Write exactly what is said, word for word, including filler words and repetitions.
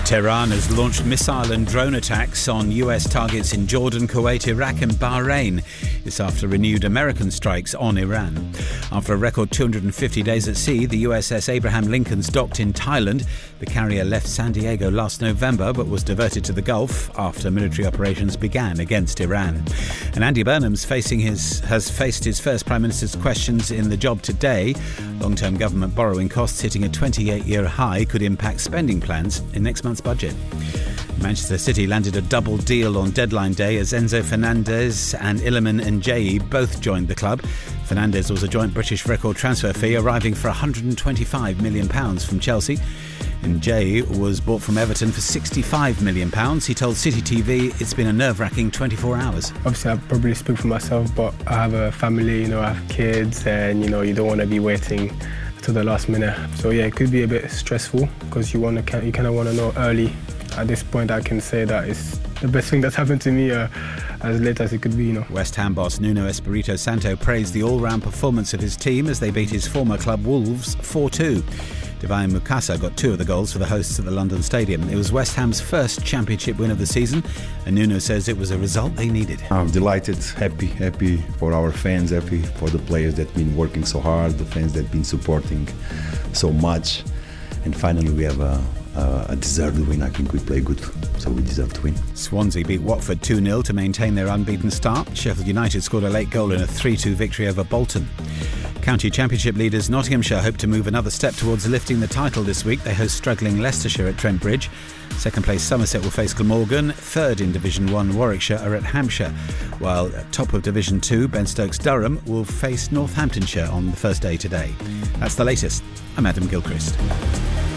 Tehran has launched missile and drone attacks on U S targets in Jordan, Kuwait, Iraq and Bahrain. This after renewed American strikes on Iran. After a record two hundred fifty days at sea, the U S S Abraham Lincoln's docked in Thailand. The carrier left San Diego last November but was diverted to the Gulf after military operations began against Iran. And Andy Burnham's facing his has faced his first Prime Minister's questions in the job today. Long-term government borrowing costs hitting a twenty-eight-year high could impact spending plans in next month's budget. Manchester City landed a double deal on deadline day as Enzo Fernandez and Iliman Ndiaye both joined the club. Fernandez was a joint British record transfer fee, arriving for one hundred twenty-five million pounds from Chelsea. Ndiaye was bought from Everton for sixty-five million pounds. He told City T V it's been a nerve-wracking twenty-four hours. Obviously, I probably speak for myself, but I have a family, you know, I have kids, and, you know, you don't want to be waiting to the last minute. So, yeah, it could be a bit stressful because you want to, you kind of want to know early. At this point, I can say that it's the best thing that's happened to me uh, as late as it could be, you know. West Ham boss Nuno Espirito Santo praised the all-round performance of his team as they beat his former club Wolves four two. Divine Mukasa got two of the goals for the hosts at the London Stadium. It was West Ham's first championship win of the season, and Nuno says it was a result they needed. I'm delighted, happy, happy for our fans, happy for the players that have been working so hard, the fans that have been supporting so much, and finally we have a Uh, a deserved win. I think we play good, so we deserve to win. Swansea beat Watford two nil to maintain their unbeaten start. Sheffield United scored a late goal in a three two victory over Bolton. County Championship leaders Nottinghamshire hope to move another step towards lifting the title this week. They host struggling Leicestershire at Trent Bridge. Second place Somerset will face Glamorgan. Third in Division one Warwickshire are at Hampshire. While at top of Division two Ben Stokes Durham will face Northamptonshire on the first day today. That's the latest. I'm Adam Gilchrist.